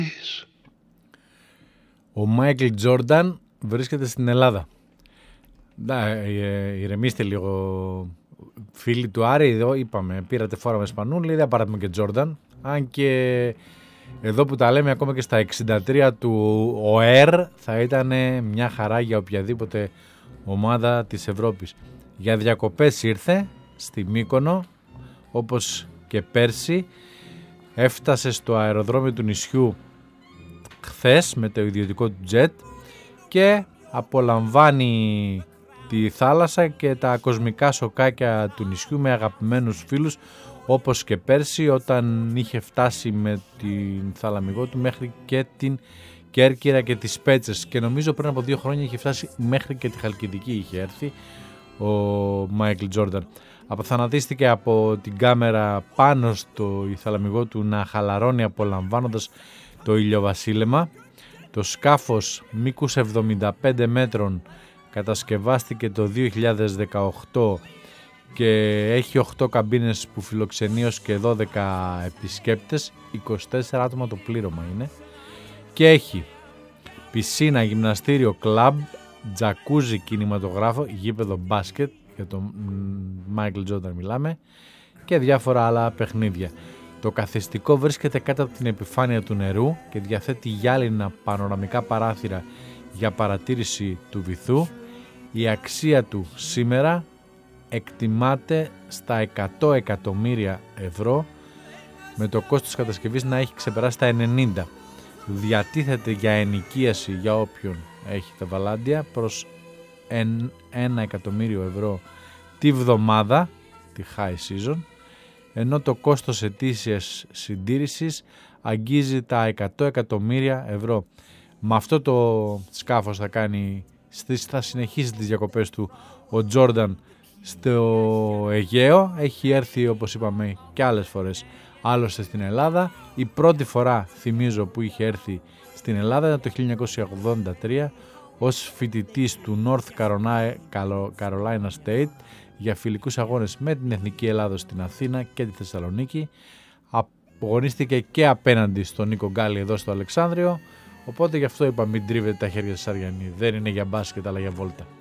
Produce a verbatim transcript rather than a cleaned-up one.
Ο Μάικλ Τζόρνταν βρίσκεται στην Ελλάδα. Να, ε, ηρεμήστε λίγο, φίλοι του Άρη. Εδώ είπαμε, πήρατε φόρα με Σπανούλη, δεν πάρατε και Τζόρνταν. Αν και εδώ που τα λέμε, ακόμα και στα εξήντα τρία του ΟΕΡ θα ήταν μια χαρά για οποιαδήποτε ομάδα της Ευρώπης. Για διακοπές ήρθε στη Μύκονο, όπως και πέρσι. Έφτασε στο αεροδρόμιο του νησιού χθες με το ιδιωτικό του τζετ και απολαμβάνει τη θάλασσα και τα κοσμικά σοκάκια του νησιού με αγαπημένους φίλους, όπως και πέρσι όταν είχε φτάσει με την θαλαμιγό του μέχρι και την Κέρκυρα και τις Πέτσες, και νομίζω πριν από δύο χρόνια είχε φτάσει μέχρι και τη Χαλκιδική, είχε έρθει ο Μάικλ Τζόρνταν. Αποθανατίστηκε από την κάμερα πάνω στο θαλαμιγό του να χαλαρώνει απολαμβάνοντας το ηλιοβασίλεμα. Το σκάφος μήκους εβδομήντα πέντε μέτρων κατασκευάστηκε το δύο χιλιάδες δεκαοκτώ και έχει οκτώ καμπίνες που φιλοξενεί ως και δώδεκα επισκέπτες, είκοσι τέσσερα άτομα το πλήρωμα είναι, και έχει πισίνα, γυμναστήριο, κλαμπ, τζακούζι, κινηματογράφο, γήπεδο μπάσκετ, για τον Μάικλ Τζόρνταν μιλάμε, και διάφορα άλλα παιχνίδια. Το καθιστικό βρίσκεται κάτω από την επιφάνεια του νερού και διαθέτει γυάλινα πανοραμικά παράθυρα για παρατήρηση του βυθού. Η αξία του σήμερα εκτιμάται στα εκατό εκατομμύρια ευρώ, με το κόστος κατασκευής να έχει ξεπεράσει τα ενενήντα. Διατίθεται για ενοικίαση για όποιον έχει τα βαλάντια προς ένα εκατομμύριο ευρώ τη βδομάδα, τη high season, ενώ το κόστος ετήσιας συντήρησης αγγίζει τα εκατό εκατομμύρια ευρώ. Με αυτό το σκάφος θα κάνει, θα συνεχίσει τις διακοπές του ο Τζόρνταν στο Αιγαίο. Έχει έρθει, όπως είπαμε, και άλλες φορές άλλωστε στην Ελλάδα. Η πρώτη φορά, θυμίζω, που είχε έρθει στην Ελλάδα ήταν το χίλια εννιακόσια ογδόντα τρία ως φοιτητής του North Carolina State για φιλικούς αγώνες με την Εθνική Ελλάδος στην Αθήνα και τη Θεσσαλονίκη. Αγωνίστηκε και απέναντι στον Νίκο Γκάλι εδώ στο Αλεξάνδριο, οπότε γι' αυτό είπα μην τρίβετε τα χέρια σας Αριανοί, δεν είναι για μπάσκετ αλλά για βόλτα.